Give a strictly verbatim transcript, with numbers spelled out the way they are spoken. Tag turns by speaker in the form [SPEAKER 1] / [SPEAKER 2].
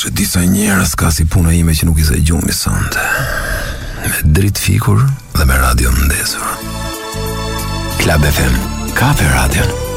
[SPEAKER 1] Ose disa njerëz ka si puna ime që nuk i se gjumi sonte. Me dritë fikur dhe me radio ndesur. Klab F M, ka për radion.